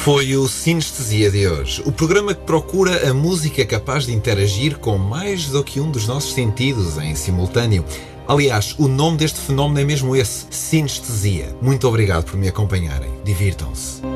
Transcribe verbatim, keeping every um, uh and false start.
Foi o Sinestesia de hoje, o programa que procura a música capaz de interagir com mais do que um dos nossos sentidos em simultâneo. Aliás, o nome deste fenómeno é mesmo esse, sinestesia. Muito obrigado por me acompanharem. Divirtam-se.